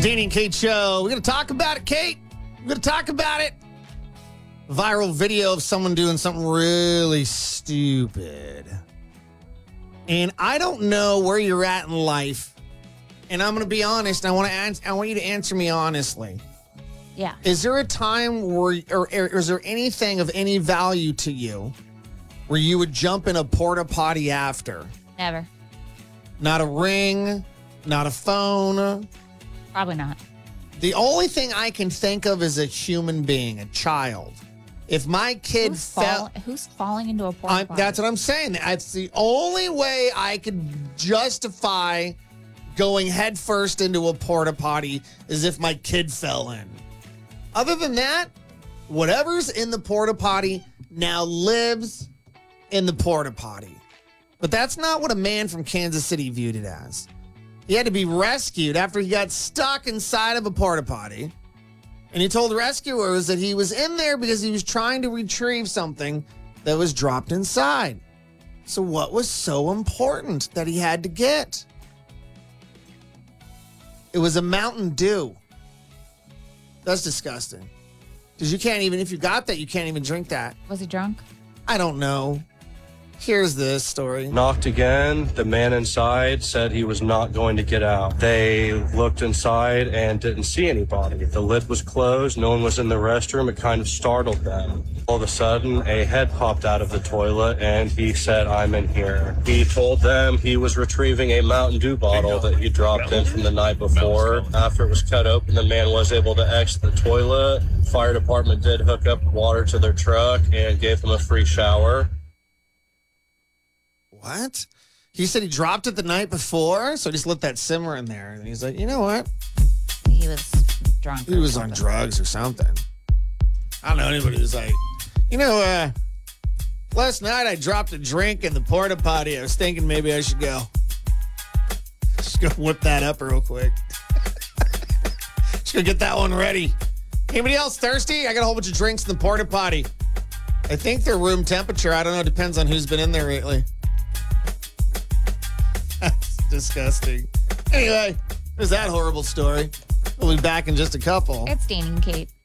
Danny and Kate show. We're going to talk about it, Kate. We're going to talk about it. Viral video of someone doing something really stupid. And I don't know where you're at in life. And I'm going to be honest. I want you to answer me honestly. Yeah. Is there a time where, or is there anything of any value to you where you would jump in a porta potty after? Never. Not a ring, not a phone. Probably not. The only thing I can think of is a human being, a child. If my kid who's falling into a porta potty? That's what I'm saying. That's the only way I could justify going headfirst into a porta potty is if my kid fell in. Other than that, whatever's in the porta potty now lives in the porta potty. But that's not what a man from Kansas City viewed it as. He had to be rescued after he got stuck inside of a porta potty. And he told rescuers that he was in there because he was trying to retrieve something that was dropped inside. So what was so important that he had to get? It was a Mountain Dew. That's disgusting. Because you can't even, if you got that, you can't even drink that. Was he drunk? I don't know. Here's this story. Knocked again. The man inside said he was not going to get out. They looked inside and didn't see anybody. The lid was closed. No one was in the restroom. It kind of startled them. All of a sudden, a head popped out of the toilet and he said, "I'm in here." He told them he was retrieving a Mountain Dew bottle that he dropped in from the night before. After it was cut open, the man was able to exit the toilet. Fire department did hook up water to their truck and gave him a free shower. What? He said he dropped it the night before, so he just let that simmer in there. And he's like, you know what? He was drunk. He was on drugs or something. I don't know. Anybody was like, last night I dropped a drink in the porta potty. I was thinking maybe I should go. Just go whip that up real quick. Just go get that one ready. Anybody else thirsty? I got a whole bunch of drinks in the porta potty. I think they're room temperature. I don't know. It depends on who's been in there lately. That's disgusting. Anyway, there's that horrible story. We'll be back in just a couple. It's Danny and Kate.